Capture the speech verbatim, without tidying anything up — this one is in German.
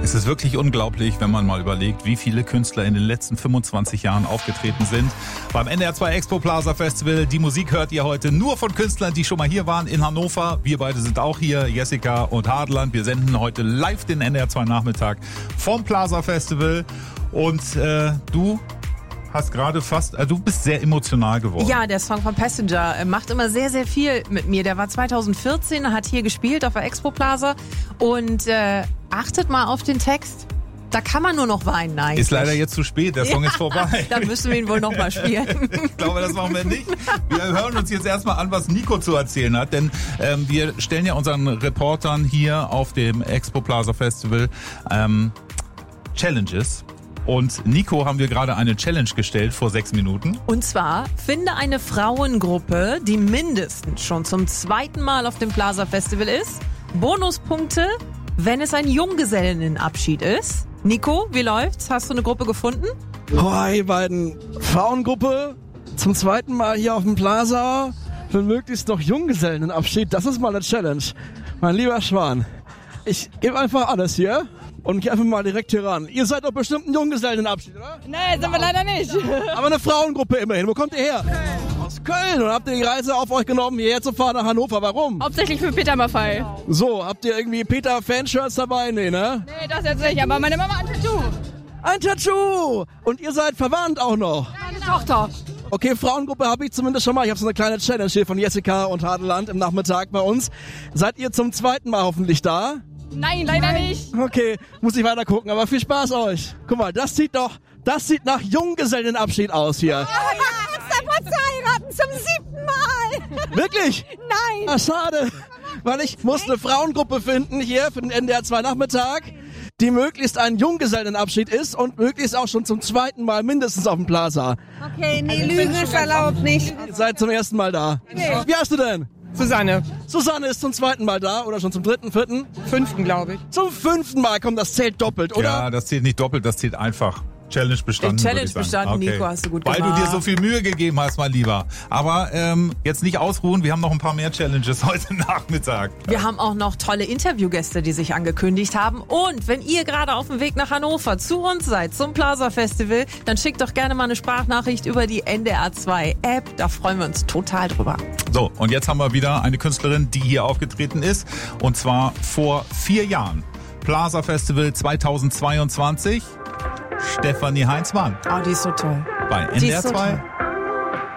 Es ist wirklich unglaublich, wenn man mal überlegt, wie viele Künstler in den letzten fünfundzwanzig Jahren aufgetreten sind. Beim N D R zwei Expo Plaza Festival. Die Musik hört ihr heute nur von Künstlern, die schon mal hier waren in Hannover. Wir beide sind auch hier, Jessica und Hadeland. Wir senden heute live den N D R zwei Nachmittag vom Plaza Festival. Und äh, du hast gerade fast, äh, du bist sehr emotional geworden. Ja, der Song von Passenger äh, macht immer sehr, sehr viel mit mir. Der war zweitausendvierzehn, hat hier gespielt auf der Expo Plaza. Und äh, achtet mal auf den Text. Da kann man nur noch weinen eigentlich. Ist leider jetzt zu spät, der Song ja, ist vorbei. Dann müssen wir ihn wohl nochmal spielen. Ich glaube, das machen wir nicht. Wir hören uns jetzt erstmal an, was Nico zu erzählen hat, denn ähm, wir stellen ja unseren Reportern hier auf dem Expo Plaza Festival ähm, Challenges. Und Nico haben wir gerade eine Challenge gestellt vor sechs Minuten. Und zwar, finde eine Frauengruppe, die mindestens schon zum zweiten Mal auf dem Plaza Festival ist. Bonuspunkte, wenn es ein Junggesellenabschied ist. Nico, wie läuft's? Hast du eine Gruppe gefunden? Oh, ihr beiden. Frauengruppe, zum zweiten Mal hier auf dem Plaza, für möglichst noch Junggesellenabschied. Das ist mal eine Challenge. Mein lieber Schwan, ich gebe einfach alles hier und gehe einfach mal direkt hier ran. Ihr seid doch bestimmt ein Junggesellenabschied, oder? Nee, sind wir leider nicht. Aber eine Frauengruppe immerhin. Wo kommt ihr her? Aus Köln. Und habt ihr die Reise auf euch genommen, hierher zu fahren nach Hannover? Warum? Hauptsächlich für Peter Maffay. So, habt ihr irgendwie Peter-Fanshirts dabei? Nee, ne? Nee, das jetzt nicht, aber meine Mama hat ein Tattoo. Ein Tattoo! Und ihr seid verwandt auch noch? Meine Tochter. Okay, Frauengruppe habe ich zumindest schon mal. Ich habe so eine kleine Challenge hier von Jessica und Hadeland im Nachmittag bei uns. Seid ihr zum zweiten Mal hoffentlich da? Nein, leider nicht. Okay, muss ich weiter gucken, aber viel Spaß euch. Guck mal, das sieht doch, das sieht nach Junggesellenabschied aus hier. Oh ja, Stefan heiraten zum siebten Mal. Wirklich? Nein. Ach, schade, weil ich muss eine Frauengruppe finden hier für den N D R zwei Nachmittag, die möglichst ein Junggesellenabschied ist und möglichst auch schon zum zweiten Mal mindestens auf dem Plaza. Okay, nee, Lügen ist erlaubt nicht. Ihr seid zum ersten Mal da. Nee. Wie heißt du denn? Susanne. Susanne ist zum zweiten Mal da oder schon zum dritten, vierten? Fünften, glaube ich. Zum fünften Mal kommt das zählt doppelt, oder? Ja, das zählt nicht doppelt, das zählt einfach. Challenge bestanden. Challenge würde ich sagen. bestanden, Okay. Nico, hast du gut Weil gemacht. du dir so viel Mühe gegeben hast, mein Lieber. Aber ähm, jetzt nicht ausruhen, wir haben noch ein paar mehr Challenges heute Nachmittag. Wir haben auch noch tolle Interviewgäste, die sich angekündigt haben. Und wenn ihr gerade auf dem Weg nach Hannover zu uns seid, zum Plaza Festival, dann schickt doch gerne mal eine Sprachnachricht über die N D R zwei App. Da freuen wir uns total drüber. So, und jetzt haben wir wieder eine Künstlerin, die hier aufgetreten ist. Und zwar vor vier Jahren. Plaza Festival zweitausendzweiundzwanzig. Stefanie Heinzmann Oh, die ist so toll. bei N Die D R ist so zwei toll.